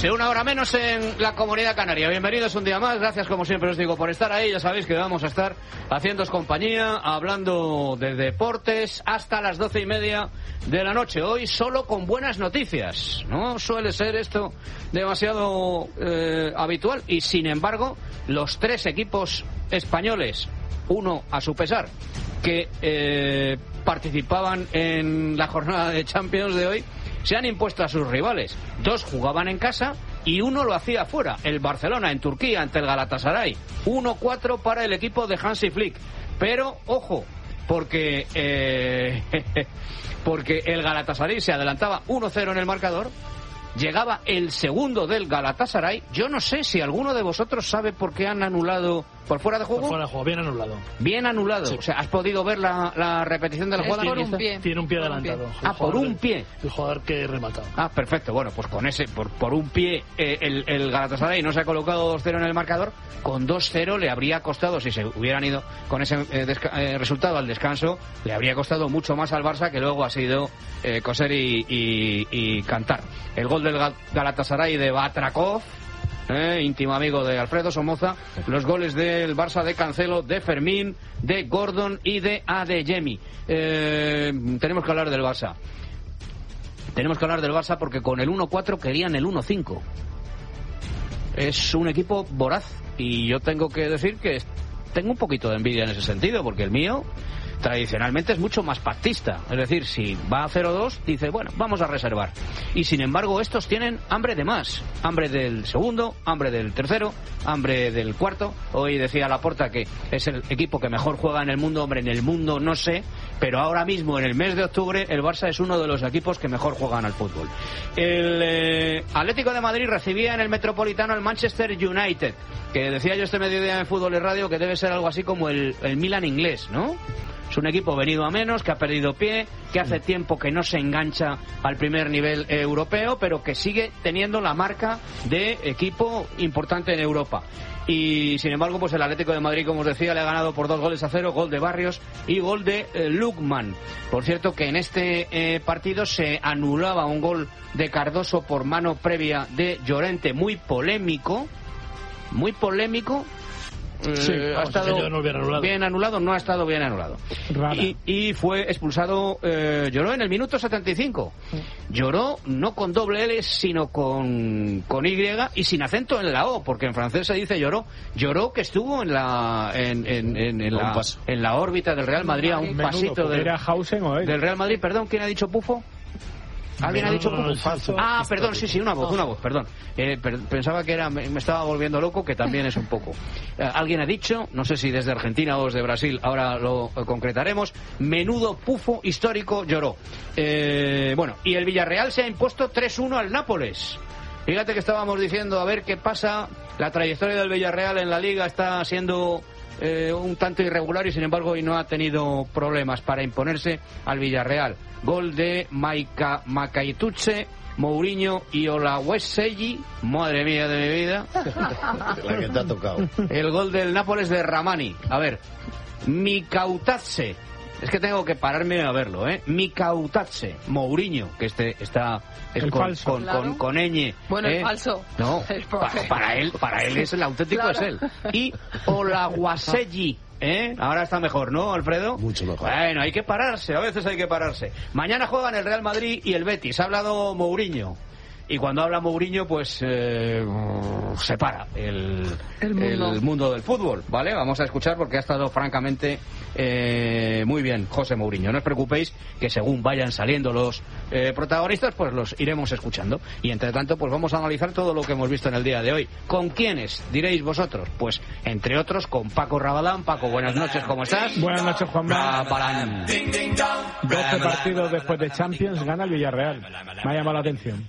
noche, 1 hora menos en la Comunidad Canaria. Bienvenidos un día más, gracias como siempre os digo por estar ahí. Ya sabéis que vamos a estar haciéndoos compañía, hablando de deportes hasta las 12:30 de la noche. Hoy solo con buenas noticias. No suele ser esto demasiado habitual y sin embargo los 3 equipos españoles, uno a su pesar, que participaban en la jornada de Champions de hoy, se han impuesto a sus rivales. 2 jugaban en casa y 1 lo hacía fuera. El Barcelona en Turquía ante el Galatasaray. 1-4 para el equipo de Hansi Flick. Pero, ojo, porque el Galatasaray se adelantaba 1-0 en el marcador. Llegaba el segundo del Galatasaray. Yo no sé si alguno de vosotros sabe por qué han anulado por fuera de juego. Por fuera de juego, bien anulado. Bien anulado. Sí. O sea, ¿has podido ver la repetición de la jugada? Por un pie. Tiene un pie adelantado. Por un pie. El jugador que remata. Perfecto. Bueno, pues con ese, por un pie, el Galatasaray no se ha colocado 2-0 en el marcador. Con 2-0 le habría costado, si se hubieran ido con ese resultado al descanso, le habría costado mucho más al Barça, que luego ha sido coser y cantar. El gol del Galatasaray de Batrakov, íntimo amigo de Alfredo Somoza. Los goles del Barça de Cancelo, de Fermín, de Gordon y de Adeyemi. Tenemos que hablar del Barça. Tenemos que hablar del Barça porque con el 1-4 querían el 1-5. Es un equipo voraz y yo tengo que decir que tengo un poquito de envidia en ese sentido, porque el mío tradicionalmente es mucho más pactista. Es decir, si va a 0-2, dice, bueno, vamos a reservar. Y sin embargo, estos tienen hambre de más. Hambre del segundo, hambre del tercero, hambre del cuarto. Hoy decía Laporta que es el equipo que mejor juega en el mundo. Hombre, en el mundo no sé, pero ahora mismo, en el mes de octubre, el Barça es uno de los equipos que mejor juegan al fútbol. El Atlético de Madrid recibía en el Metropolitano al Manchester United, que decía yo este mediodía en Fútbol y Radio que debe ser algo así como el Milan inglés, ¿no? Es un equipo venido a menos, que ha perdido pie, que hace tiempo que no se engancha al primer nivel europeo, pero que sigue teniendo la marca de equipo importante en Europa. Y sin embargo, pues el Atlético de Madrid, como os decía, le ha ganado por 2-0, gol de Barrios y gol de Lukman. Por cierto, que en este partido se anulaba un gol de Cardoso por mano previa de Llorente, muy polémico. Sí, ha estado bien anulado, no ha estado bien anulado. Y fue expulsado Lloró en el minuto 75. Lloró no con doble L, sino con Y y sin acento en la O, porque en francés se dice Lloró que estuvo en la órbita del Real Madrid, a un pasito del Real Madrid. Perdón, ¿quién ha dicho Pufo? ¿Alguien ha dicho Pufo? Perdón, sí, una voz, perdón. Pensaba que me estaba volviendo loco, que también es un poco. Alguien ha dicho, no sé si desde Argentina o desde Brasil, ahora lo concretaremos, menudo Pufo histórico Lloró. Y el Villarreal se ha impuesto 3-1 al Nápoles. Fíjate que estábamos diciendo, a ver qué pasa. La trayectoria del Villarreal en la Liga está siendo un tanto irregular y sin embargo hoy no ha tenido problemas para imponerse al Villarreal. Gol de Makaituche, Mourinho y Olawesegui. Madre mía de mi vida. La que te ha tocado. El gol del Nápoles de Ramani. A ver, Mikautadze. Es que tengo que pararme a verlo, Mikautadze, Mourinho, que está con ñ. Bueno, el falso. No, para él es el auténtico, claro. Es él. Y Olawesegui. Ahora está mejor, ¿no, Alfredo? Mucho mejor. Bueno, hay que pararse, a veces hay que pararse. Mañana juegan el Real Madrid y el Betis. Ha hablado Mourinho. Y cuando habla Mourinho, pues se para el mundo del fútbol, ¿vale? Vamos a escuchar porque ha estado francamente muy bien José Mourinho. No os preocupéis que según vayan saliendo los protagonistas, pues los iremos escuchando. Y entre tanto, pues vamos a analizar todo lo que hemos visto en el día de hoy. ¿Con quiénes? Diréis vosotros. Pues entre otros con Paco Rabadán. Paco, buenas noches, ¿cómo estás? Buenas noches, Juanma. 12 partidos después de Champions, gana el Villarreal. Me ha llamado la atención.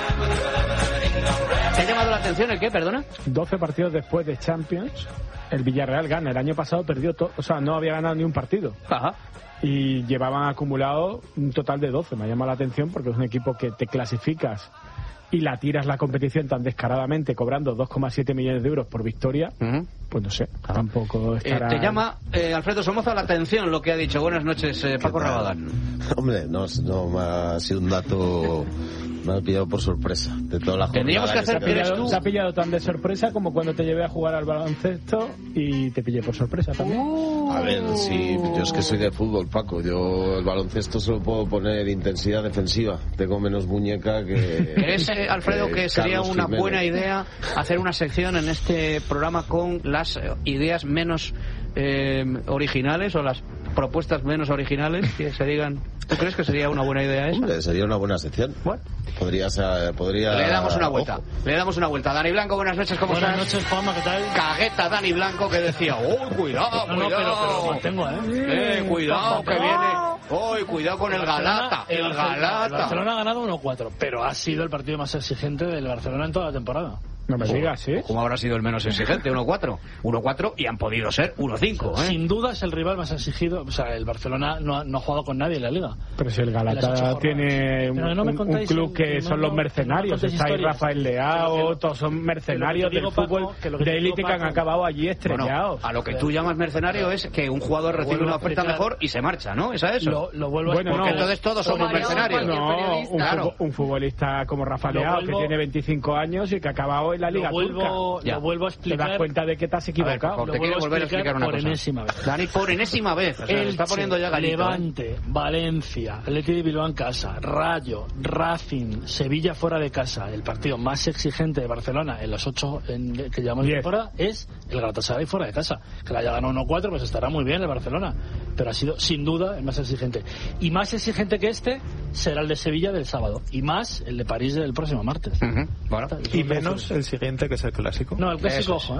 ¿Te ha llamado la atención el qué, perdona? 12 partidos después de Champions, el Villarreal gana. El año pasado perdió todo, o sea, no había ganado ni un partido. Ajá. Y llevaban acumulado un total de 12. Me ha llamado la atención porque es un equipo que te clasificas y la tiras la competición tan descaradamente, cobrando 2,7 millones de euros por victoria. Pues no sé, tampoco estará... Te llama Alfredo Somoza la atención lo que ha dicho. Buenas noches, Paco Rabadán. Hombre, no me ha sido un dato Me ha pillado por sorpresa. De toda la Tendríamos que hacer Te ha pillado tan de sorpresa como cuando te llevé a jugar al baloncesto y te pillé por sorpresa también. A ver, sí, yo es que soy de fútbol, Paco. Yo el baloncesto solo puedo poner intensidad defensiva. Tengo menos muñeca que... ¿Crees, Alfredo, que sería Carlos una Jiménez. buena idea hacer una sección en este programa con las ideas menos originales o las propuestas menos originales que se digan? ¿Tú crees que sería una buena idea esa? Hombre, sería una buena sección. Bueno. Podría... Le damos una vuelta. Ojo. Le damos una vuelta. Dani Blanco, buenas noches, ¿cómo Buenas estás? noches, Juanma, ¿qué tal? Cagueta Dani Blanco que decía, ¡oh, cuidado, No, no, cuidado! pero lo mantengo, Cuidado, que viene... ¡Oh, cuidado con el Galata! El ¡El Barcelona Galata! ha ganado 1-4, pero ha sido el partido más exigente del Barcelona en toda la temporada. No me digas, ¿sí? ¿Cómo habrá sido el menos exigente? 1-4. 1-4 y han podido ser 1-5, ¿eh? Sin duda es el rival más exigido. O sea, el Barcelona no ha jugado con nadie en la liga. Pero si el En las 8 Galata jornadas. tiene Pero no me un contáis club que son los mercenarios. no me contéis Está ahí historias. Rafael Leao, Pero que- todos son mercenarios que lo del que te digo, fútbol Paco, que lo que te de digo, élite que han Paco. acabado allí Bueno, estrellados. a lo que tú llamas mercenario es que un jugador recibe vuelvo una a oferta explicar. mejor y se marcha, ¿no? ¿Es a eso? Lo vuelvo Bueno, a Porque no. entonces todos somos Como mercenarios. cualquier No, periodista. un futbolista como Rafa Lo Leao, vuelvo- que tiene 25 años y que ha acabado en la Liga Ya. Lo vuelvo a Te explicar. das cuenta de que te has A ver, equivocado. por favor, Lo te quiero vuelvo a volver a explicar una por cosa. enésima vez. Dani, por enésima vez. O sea, se está Elche, poniendo ya galito. ¿eh? Levante, Valencia, Athletic de Bilbao en casa, Rayo, Racing, Sevilla fuera de casa. El partido más exigente de Barcelona en los 8 que llevamos de 10. temporada es el Galatasaray fuera de casa. Que la haya ganado 1-4, pues estará muy bien el Barcelona. Pero ha sido sin duda el más exigente. Y más exigente que este será el de Sevilla del sábado. Y más el de París del próximo martes. Ujú. Bueno. Y menos el siguiente, que es el clásico. No, el clásico, Eso ojo,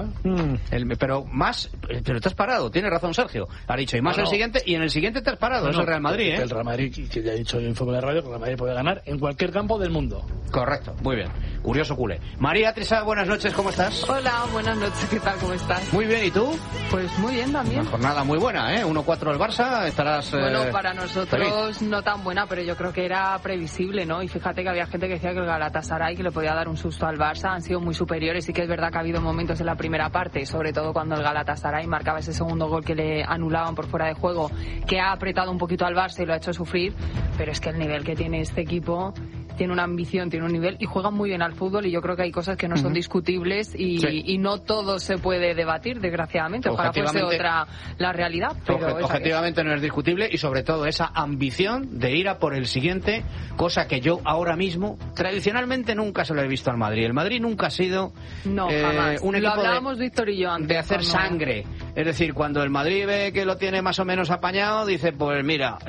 Pero más, pero te has parado, tiene razón Sergio. Ha dicho, y más No, el no. siguiente, y en el siguiente te has parado, es el Real Madrid, ¿eh? El Real Madrid, que ya he dicho en Fútbol de Radio, que el Real Madrid puede ganar en cualquier campo del mundo. Correcto, muy bien. Curioso culé. María Trisa, buenas noches, ¿cómo estás? Hola, buenas noches, ¿qué tal? ¿Cómo estás? Muy bien, ¿y tú? Pues muy bien también. Una jornada muy buena, ¿eh? 1-4 el Barça, estarás... Bueno, para feliz. nosotros no tan buena, pero yo creo que era previsible, ¿no? Y fíjate que había gente que decía que el Galatasaray, que le podía dar un susto al Barça, han sido muy superiores. Sí que es verdad que ha habido momentos en la primera parte, sobre todo cuando el Galatasaray marcaba ese segundo gol que le anulaban por fuera de juego, que ha apretado un poquito al Barça y lo ha hecho sufrir, pero es que el nivel que tiene este equipo... Tiene una ambición, tiene un nivel y juegan muy bien al fútbol y yo creo que hay cosas que no son discutibles y no todo se puede debatir, desgraciadamente. Ojalá fuese otra la realidad, pero Objetivamente no es discutible y sobre todo esa ambición de ir a por el siguiente, cosa que yo ahora mismo tradicionalmente nunca se lo he visto al Madrid. El Madrid nunca ha sido no, jamás. un Lo equipo hablábamos Víctor y yo antes, de hacer cuando- sangre. Es decir, cuando el Madrid ve que lo tiene más o menos apañado, dice, pues mira,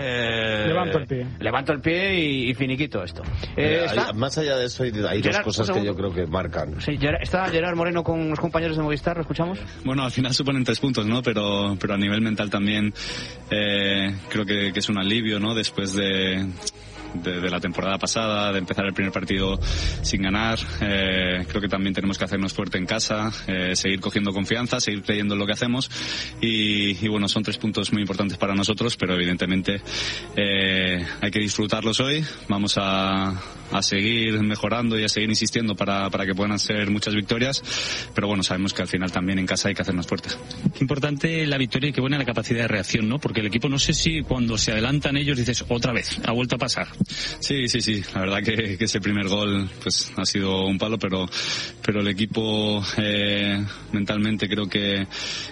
levanto el pie y finiquito esto. Más allá de eso, hay Gerard, dos cosas un que yo segundo. creo que marcan. Sí, está Gerard Moreno con los compañeros de Movistar, ¿lo escuchamos? Bueno, al final suponen 3 puntos, ¿no? Pero a nivel mental también creo que es un alivio, ¿no? Después de la temporada pasada, de empezar el primer partido sin ganar. Creo que también tenemos que hacernos fuerte en casa, seguir cogiendo confianza, seguir creyendo en lo que hacemos y bueno, son 3 puntos muy importantes para nosotros, pero evidentemente hay que disfrutarlos hoy. Vamos a seguir mejorando y a seguir insistiendo para que puedan ser muchas victorias, pero bueno, sabemos que al final también en casa hay que hacernos fuertes. Qué importante la victoria y qué buena la capacidad de reacción, ¿no? Porque el equipo, no sé si cuando se adelantan ellos dices, otra vez, ha vuelto a pasar. Sí, la verdad que ese primer gol pues ha sido un palo, pero el equipo mentalmente creo que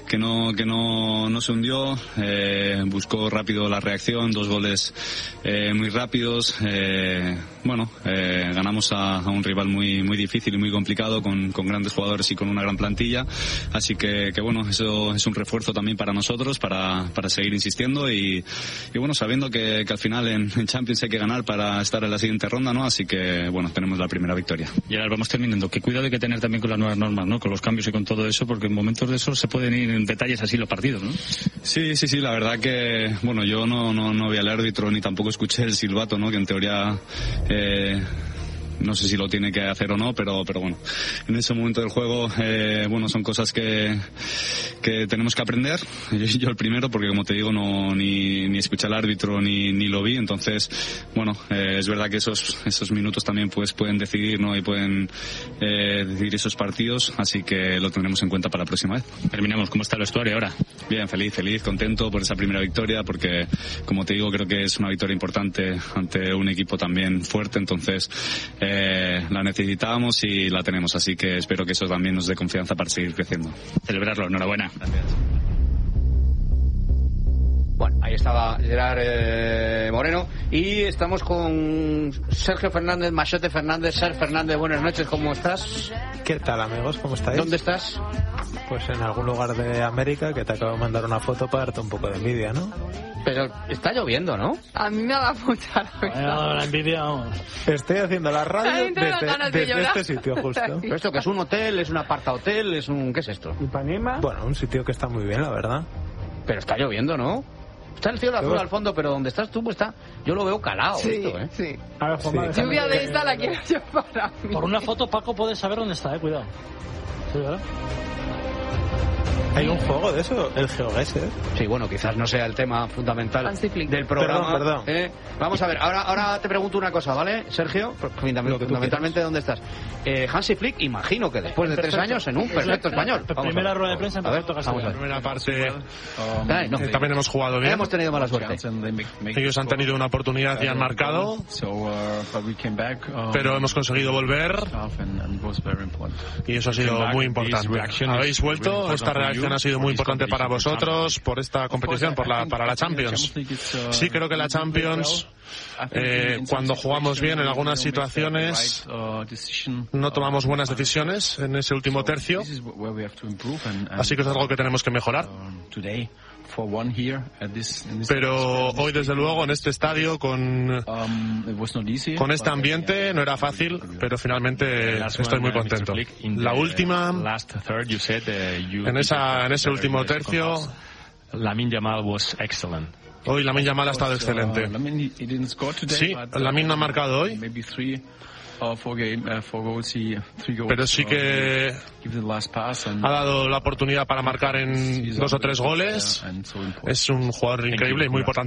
no se hundió, buscó rápido la reacción, 2 goles muy rápidos, ganamos a un rival muy difícil y muy complicado, con grandes jugadores y con una gran plantilla, así que bueno, eso es un refuerzo también para nosotros, para seguir insistiendo y bueno, sabiendo que al final en Champions hay que ganar para estar en la siguiente ronda, ¿no? Así que bueno, tenemos la primera victoria. Y ahora vamos terminando. Qué cuidado hay que tener también con las nuevas normas, ¿no? Con los cambios y con todo eso, porque en momentos de esos se pueden ir en detalles así los partidos, ¿no? Sí, la verdad que bueno, yo no vi al árbitro ni tampoco escuché el silbato, ¿no? Que en teoría no sé si lo tiene que hacer o no, pero bueno, en ese momento del juego, son cosas que tenemos que aprender. Yo el primero, porque como te digo, ni escuché al árbitro ni lo vi, entonces, bueno, es verdad que esos minutos también pues pueden decidir, ¿no? Y pueden decidir esos partidos, así que lo tendremos en cuenta para la próxima vez. Terminamos, ¿cómo está el vestuario ahora? Bien, feliz, contento por esa primera victoria, porque como te digo, creo que es una victoria importante ante un equipo también fuerte, entonces la necesitábamos y la tenemos, así que espero que eso también nos dé confianza para seguir creciendo. Celebrarlo, enhorabuena. Gracias. Bueno, ahí estaba Gerard Moreno y estamos con Sergio Fernández, Machete Fernández. Ser Fernández, buenas noches, ¿cómo estás? ¿Qué tal, amigos? ¿Cómo estáis? ¿Dónde estás? Pues en algún lugar de América, que te acabo de mandar una foto para darte un poco de envidia, ¿no? Pero está lloviendo, ¿no? A mí me ha dado mucha La envidia, vamos. Estoy haciendo la radio desde este sitio, justo. ¿Pero esto que es un hotel, es un aparta-hotel, es un... ¿qué es esto? ¿Ipanema? Bueno, un sitio que está muy bien, la verdad. Pero está lloviendo, ¿no? Está el cielo azul al fondo, pero donde estás tú, pues está... Yo lo veo calado esto, ¿eh? Sí. A ver, Juanma, déjame Lluvia que- de esta la quiero yo para mí. Por una foto, Paco puede saber dónde está, cuidado. Sí, ¿verdad? Hay un juego de eso, el GeoGuessr. Sí, bueno, quizás no sea el tema fundamental Hansi Flick. del programa. Perdón. Vamos a ver, ahora te pregunto una cosa, ¿vale, Sergio? Fundamentalmente, ¿dónde estás? Hansi Flick, imagino que después de 3 años en un perfecto español. Vamos a Primera ver. rueda de prensa en A ver, perfecto vamos a castellano. ver. Primera parte Ay, no. también hemos jugado bien. Hemos tenido mala suerte. Ellos han tenido una oportunidad y han marcado, pero hemos conseguido volver y eso ha sido muy importante. Habéis vuelto, esta reacción ha sido muy importante para vosotros, por esta competición, para la Champions. Sí, creo que la Champions, cuando jugamos bien en algunas situaciones, no tomamos buenas decisiones en ese último tercio, así que es algo que tenemos que mejorar. Pero hoy, desde luego, en este estadio, con este ambiente, no era fácil, pero finalmente estoy muy contento. La última, en ese último tercio, Lamine Yamal was excellent. hoy Lamine Yamal ha estado excelente. Sí, Lamine no ha marcado hoy, pero sí que ha dado la oportunidad para marcar en 2 o 3 goles. Es un jugador increíble y muy importante.